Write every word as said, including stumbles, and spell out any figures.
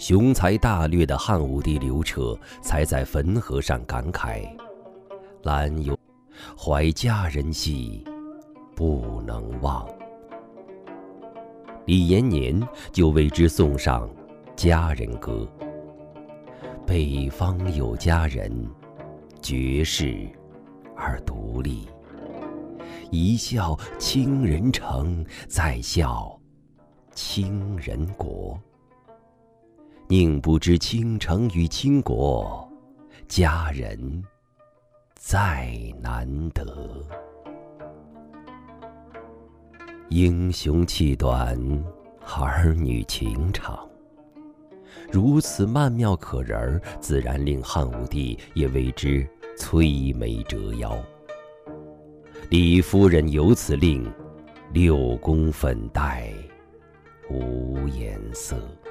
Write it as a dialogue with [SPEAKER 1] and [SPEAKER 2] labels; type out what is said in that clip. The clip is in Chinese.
[SPEAKER 1] 雄才大略的汉武帝刘彻才在汾河上感慨：兰有怀佳人兮，不能忘。李延年就为之送上佳人歌：北方有佳人，绝世而独立。一笑倾人城，再笑倾人国。宁不知倾城与倾国，佳人再难得。英雄气短，儿女情长。如此曼妙可人儿，自然令汉武帝也为之摧眉折腰。李夫人由此令六宫粉黛无颜色。